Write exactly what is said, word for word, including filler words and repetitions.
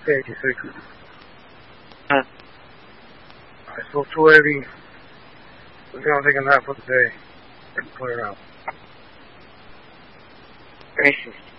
Okay, so cool. Huh. Alright, so two heavy. We're gonna take a nap for the day and clear out. Racist.